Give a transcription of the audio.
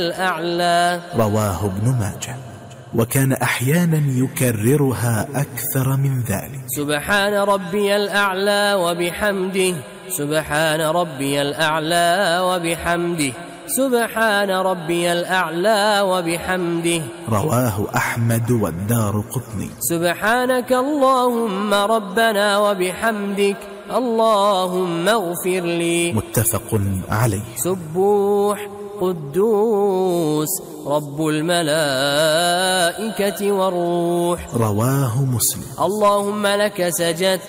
الأعلى. رواه ابن ماجه. وكان أحيانا يكررها أكثر من ذلك. سبحان ربي الأعلى وبحمده، سبحان ربي الأعلى وبحمده، سبحان ربي الأعلى وبحمده. رواه أحمد والدارقطني. سبحانك اللهم ربنا وبحمدك، اللهم اغفر لي. متفق عليه. سبوح قدوس رب الملائكة والروح. رواه مسلم. اللهم لك سجدت